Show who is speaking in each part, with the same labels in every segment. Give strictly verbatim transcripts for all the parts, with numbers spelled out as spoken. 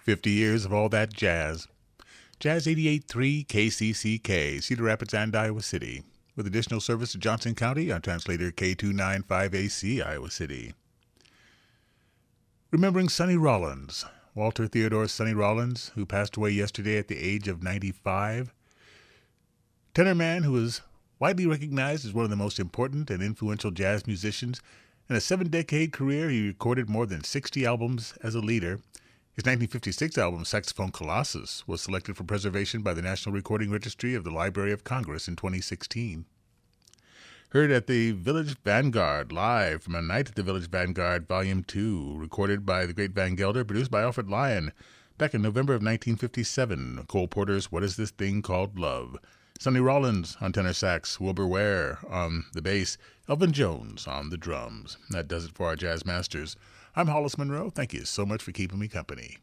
Speaker 1: fifty years of all that jazz. Jazz eighty-eight point three K C C K, Cedar Rapids and Iowa City. With additional service to Johnson County on translator K two ninety-five A C, Iowa City. Remembering Sonny Rollins, Walter Theodore Sonny Rollins, who passed away yesterday at the age of ninety-five. Tenor man who is widely recognized as one of the most important and influential jazz musicians. In a seven-decade career, he recorded more than sixty albums as a leader. His nineteen fifty-six album, Saxophone Colossus, was selected for preservation by the National Recording Registry of the Library of Congress in twenty sixteen. Heard at the Village Vanguard, live from A Night at the Village Vanguard, Volume two, recorded by the great Van Gelder, produced by Alfred Lyon, back in November of nineteen fifty-seven. Cole Porter's What Is This Thing Called Love? Sonny Rollins on tenor sax, Wilbur Ware on the bass, Elvin Jones on the drums. That does it for our Jazz Masters. I'm Hollis Monroe. Thank you so much for keeping me company.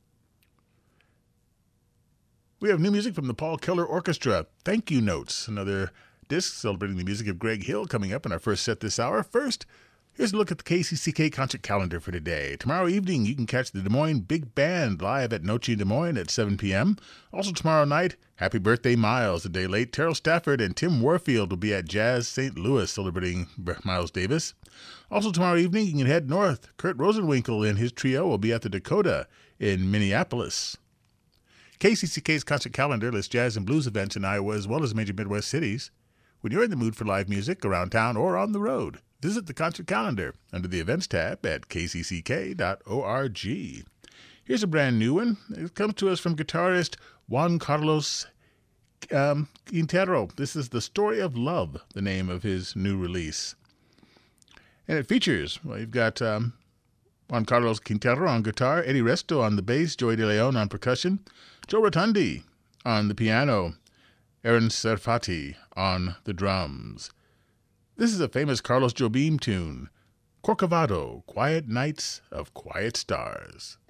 Speaker 1: We have new music from the Paul Keller Orchestra, Thank You Notes, another disc celebrating the music of Greg Hill coming up in our first set this hour. First, here's a look at the K C C K concert calendar for today. Tomorrow evening, you can catch the Des Moines Big Band live at Noche Des Moines at seven p.m. Also tomorrow night, Happy Birthday Miles. A day late, Terrell Stafford and Tim Warfield will be at Jazz Saint Louis celebrating Miles Davis. Also tomorrow evening, you can head north. Kurt Rosenwinkel and his trio will be at the Dakota in Minneapolis. K C C K's concert calendar lists jazz and blues events in Iowa as well as major Midwest cities. When you're in the mood for live music around town or on the road, visit the concert calendar under the events tab at k c c k dot org. Here's a brand new one. It comes to us from guitarist Juan Carlos um, Quintero. This is The Story of Love, the name of his new release. And it features, well, you've got um, Juan Carlos Quintero on guitar, Eddie Resto on the bass, Joey De Leon on percussion, Joe Rotundi on the piano, Aaron Serfati on the drums. This is a famous Carlos Jobim tune, Corcovado, Quiet Nights of Quiet Stars.